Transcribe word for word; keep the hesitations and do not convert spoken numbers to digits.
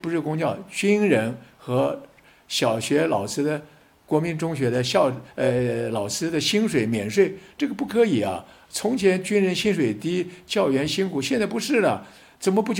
不是公教，军人和小学老师的、国民中学的校呃老师的薪水免税，这个不可以啊！从前军人薪水低，教员辛苦，现在不是了，怎么不